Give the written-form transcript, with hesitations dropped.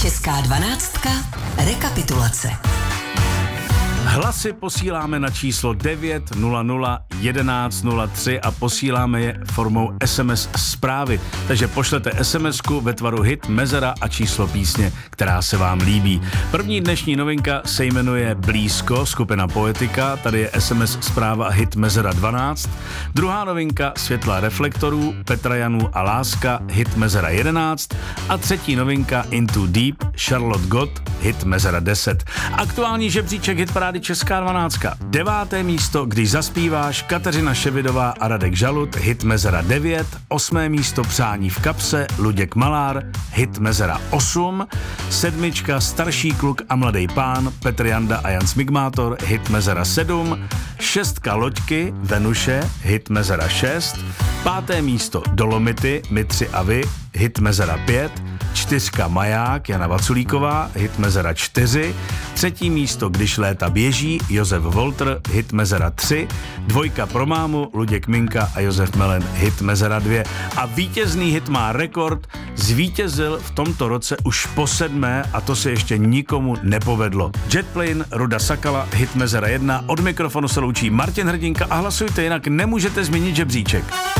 Česká dvanáctka. Rekapitulace. Hlasy posíláme na číslo 900 1103 a posíláme je formou SMS zprávy. Takže pošlete SMSku ve tvaru hit, mezera a číslo písně, která se vám líbí. První dnešní novinka se jmenuje Blízko, skupina Poetika. Tady je SMS zpráva hit mezera 12. Druhá novinka Světla reflektorů, Petra Janů a Láska, hit mezera 11. A třetí novinka Into Deep, Charlotte Gott, hit mezera 10. Aktuální žebříček hitparády Česká 12. 9. místo, Když zaspíváš, Kateřina Ševidová a Radek Žalud, hit mezera 9. 8. místo Přání v kapse, Luděk Malár, hit mezera 8. 7. Starší kluk a mladý pán, Petr Janda a Jan Smigmátor, hit mezera 7. 6. Loďky, Venuše, hit mezera 6. 5. místo Dolomity, My tři a vy, hit mezera 5. 4. Maják, Jana Vaculíková, hit mezera 4. 3. místo Když léta běží, Josef Volter, hit mezera 3. 2. Pro mámu, Luděk Minka a Josef Melen, hit mezera 2. A vítězný hit má rekord, zvítězil v tomto roce už po 7. a to se ještě nikomu nepovedlo. Jetplane, Ruda Sakala, hit mezera 1. Od mikrofonu se loučí Martin Hrdinka a hlasujte, jinak nemůžete změnit žebříček.